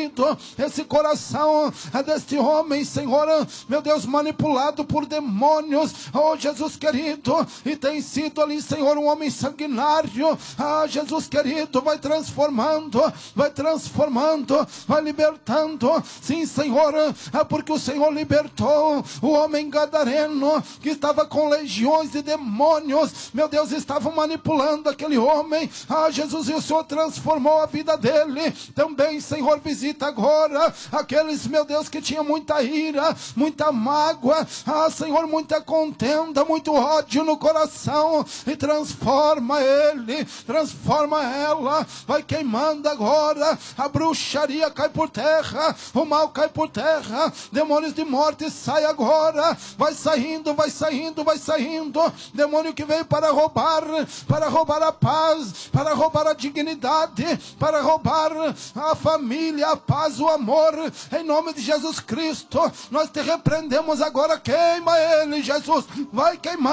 querido, esse coração deste homem, Senhor, meu Deus, manipulado por demônios, oh Jesus querido, e tem sido ali, Senhor, um homem sanguinário. Jesus querido, vai transformando, vai libertando. Sim, Senhor, porque o Senhor libertou o homem gadareno, que estava com legiões de demônios, meu Deus, estavam manipulando aquele homem. Jesus, e o Senhor transformou a vida dele. Também, Senhor, visita agora aqueles, meu Deus, que tinham muita ira, muita mágoa, Senhor, muita contenda, muito ódio no coração, e transforma ele, transforma ela. Vai queimando agora, a bruxaria cai por terra, o mal cai por terra, demônios de morte sai agora, vai saindo, demônio que veio para roubar a paz, para roubar a dignidade, para roubar a família, a paz, o amor, em nome de Jesus Cristo, nós te repreendemos agora. Queima ele, Jesus, vai queimar.